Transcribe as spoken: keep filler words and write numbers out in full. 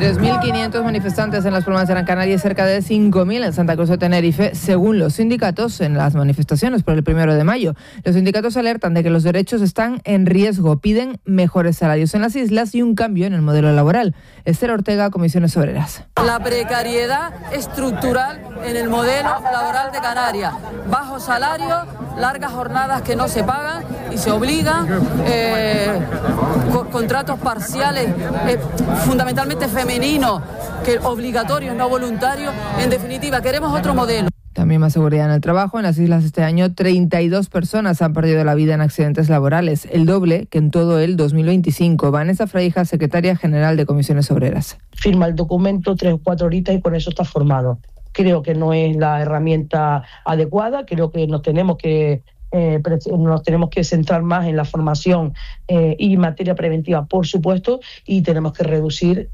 tres mil quinientos manifestantes en Las Palmas de Gran Canaria y cerca de cinco mil en Santa Cruz de Tenerife, según los sindicatos, en las manifestaciones por el primero de mayo. Los sindicatos alertan de que los derechos están en riesgo, piden mejores salarios en las islas y un cambio en el modelo laboral. Esther Ortega, Comisiones Obreras. La precariedad estructural en el modelo laboral de Canarias. Bajo salario, largas jornadas que no se pagan y se obligan, eh, co- contratos parciales, eh, fundamentalmente femeninos, que obligatorios, no voluntarios. En definitiva, queremos otro modelo. También más seguridad en el trabajo. En las islas este año treinta y dos personas han perdido la vida en accidentes laborales, el doble que en todo el dos mil veinticinco. Vanessa Fraija, secretaria general de Comisiones Obreras. Firma el documento tres o cuatro horitas y con eso está formado. Creo que no es la herramienta adecuada, creo que nos tenemos que eh, nos tenemos que centrar más en la formación eh, y materia preventiva, por supuesto, y tenemos que reducir